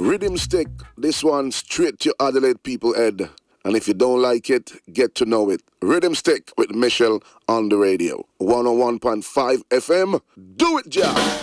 Rhythm Stick, this one straight to Adelaide people head. And if you don't like it, get to know it. Rhythm Stick with Michelle on the radio. 101.5 FM. Do it, Jack!